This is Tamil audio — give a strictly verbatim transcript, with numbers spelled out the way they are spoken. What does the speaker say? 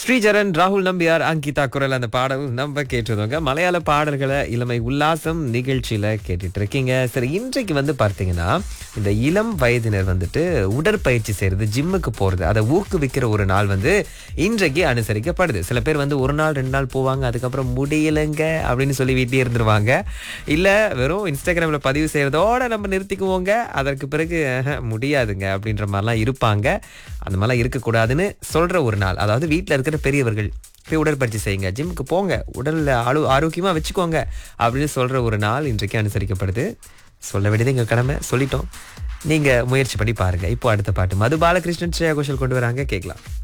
ஸ்ரீஜரன், ராகுல் நம்பியார், அங்கிதா குரல் அந்த பாடல் நம்ம கேட்டிருந்தோங்க. மலையாள பாடல்களை இளமை உல்லாசம் நிகழ்ச்சியில கேட்டுட்டு இருக்கீங்க. சரி, இன்றைக்கு வந்து பார்த்தீங்கன்னா இந்த இளம் வயதினர் வந்துட்டு உடற்பயிற்சி செய்யறது, ஜிம்முக்கு போறது, அதை ஊக்குவிக்கிற ஒரு நாள் வந்து இன்றைக்கு அனுசரிக்கப்படுது. சில பேர் வந்து ஒரு நாள் ரெண்டு நாள் போவாங்க, அதுக்கப்புறம் முடியலைங்க அப்படின்னு சொல்லி வீட்டிலே இருந்துருவாங்க. இல்ல வெறும் இன்ஸ்டாகிராம்ல பதிவு செய்யறதோட நம்ம நிறுத்திக்குவோங்க, அதற்கு பிறகு "ஆஹா, முடியாதுங்க" அப்படின்ற மாதிரிலாம் இருப்பாங்க. அந்த மாதிரிலாம் இருக்கக்கூடாதுன்னு சொல்ற ஒரு நாள். அதாவது வீட்டில் இருக்கிற பெரியவர்கள் போய் உடற்பயிற்சி செய்யுங்க, ஜிம்முக்கு போங்க, உடல்ல ஆளு ஆரோக்கியமா வச்சுக்கோங்க அப்படின்னு சொல்ற ஒரு நாள் இன்றைக்கு அனுசரிக்கப்படுது. சொல்ல வேண்டியது எங்க கடமை, சொல்லிட்டோம். நீங்க முயற்சி பண்ணி பாருங்க. இப்போ அடுத்த பாட்டு மது பாலகிருஷ்ணன், ஸ்ரேயா கோஷல் கொண்டு வராங்க, கேட்கலாம்.